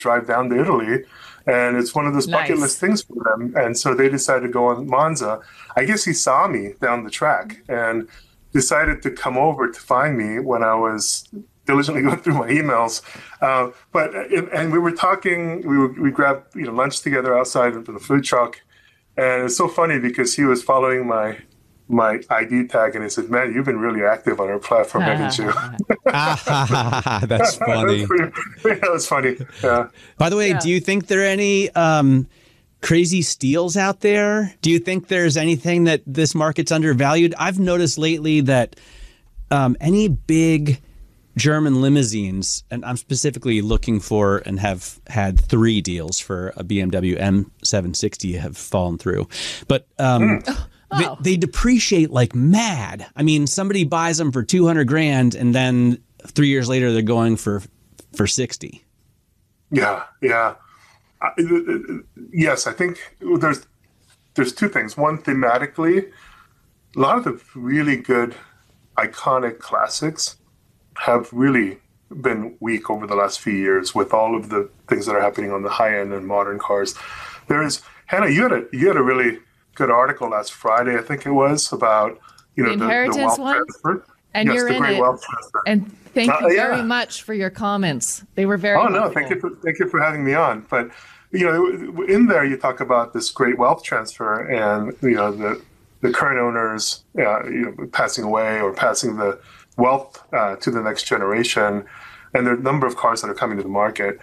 drive down to Italy. And it's one of those bucket list things for them. And so they decided to go on Monza. I guess he saw me down the track and decided to come over to find me when I was diligently going through my emails. And we were talking, we grabbed lunch together outside of the food truck. And it's so funny because he was following my ID tag, and he said, "Man, you've been really active on our platform, haven't you?" That's funny. That was funny. Yeah. By the way, do you think there are any crazy steals out there? Do you think there's anything that this market's undervalued? I've noticed lately that any big German limousines, and I'm specifically looking for and have had 3 deals for a BMW M760 have fallen through, but they depreciate like mad. I mean, somebody buys them for $200,000 and then 3 years later they're going for 60. Yeah. Yes, I think there's 2 things. One, thematically, a lot of the really good iconic classics have really been weak over the last few years with all of the things that are happening on the high end and modern cars. Hannah, you had a really good article last Friday, I think it was, about the inheritance the wealth transfer. And yes, you're the in great it. Wealth transfer. And thank you very much for your comments. They were very helpful. Thank you for having me on. But in there you talk about this great wealth transfer and the current owners passing away or passing the wealth to the next generation, and there are a number of cars that are coming to the market.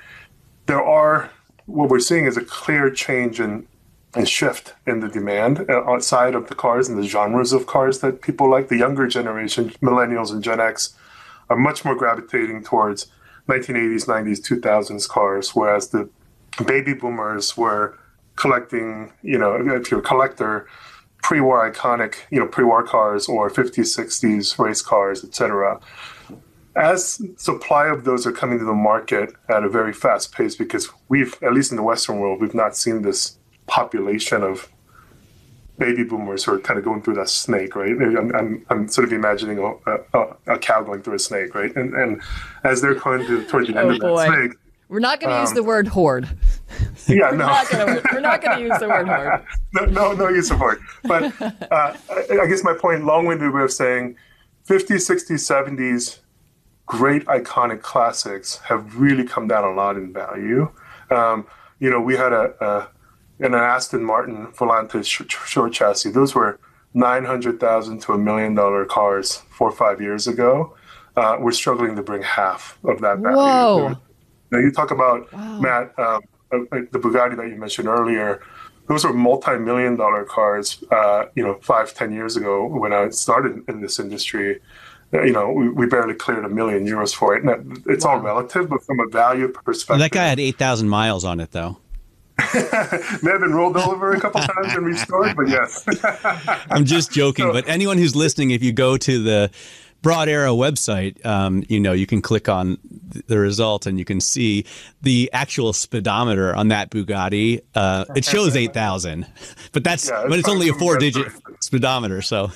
What we're seeing is a clear change and shift in the demand outside of the cars and the genres of cars that people like. The younger generation, millennials and Gen X, are much more gravitating towards 1980s, 90s, 2000s cars, whereas the baby boomers were collecting, if you're a collector, pre-war iconic, pre-war cars or 50s, 60s race cars, etc. As supply of those are coming to the market at a very fast pace, because at least in the Western world, we've not seen this population of baby boomers who are kind of going through that snake, right? I'm sort of imagining a cow going through a snake, right? And as they're going towards the end of that snake. We're not going to use the word horde. Yeah, no. We're not going to use the word horde. No use of horde. But I guess my point, long-winded way of saying 50s, 60s, 70s, great iconic classics have really come down a lot in value. We had an Aston Martin Volante short chassis. Those were $900,000 to $1 million cars 4 or 5 years ago. We're struggling to bring half of that value. Whoa. Now you talk about, Matt, the Bugatti that you mentioned earlier. Those were multi-million-dollar cars, 5-10 years ago when I started in this industry. We barely cleared €1 million for it. And it's all relative, but from a value perspective. That guy had 8,000 miles on it, though. May have been rolled over a couple times and restored, but yes. I'm just joking, but anyone who's listening, if you go to the Broad Arrow website, you can click on the result and you can see the actual speedometer on that Bugatti. It shows 8,000, but it's only a 4-digit speedometer. So,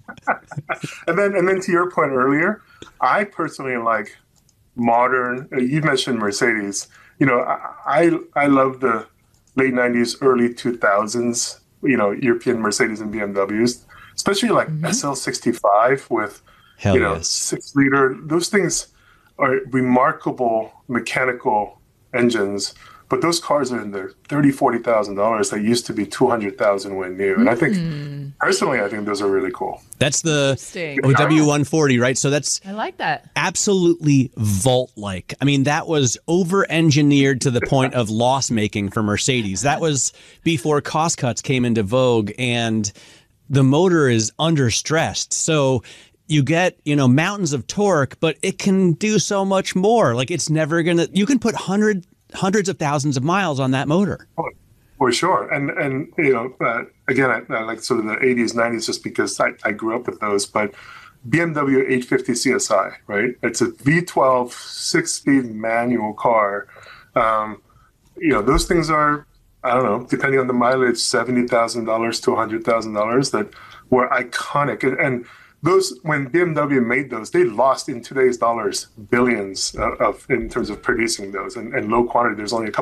and then to your point earlier, I personally like modern. You mentioned Mercedes. I love the late 90s, early 2000s. European Mercedes and BMWs, especially like SL65 with. 6-liter. Those things are remarkable mechanical engines, but those cars are in their $30,000-$40,000 that used to be $200,000 when new. And I think, personally, those are really cool. That's the W140, right? So I like that. Absolutely vault-like. I mean, that was over-engineered to the point of loss-making for Mercedes. That was before cost cuts came into vogue, and the motor is under-stressed. So you get, mountains of torque, but it can do so much more. Like, it's never you can put hundreds of thousands of miles on that motor. Oh, for sure. And again, I like sort of the 80s, 90s just because I grew up with those, but BMW 850 CSI, right? It's a V12 6-speed manual car. Those things are, I don't know, depending on the mileage, $70,000 to $100,000 that were iconic. And those, when BMW made those, they lost in today's dollars billions in terms of producing those, and low quantity. There's only a couple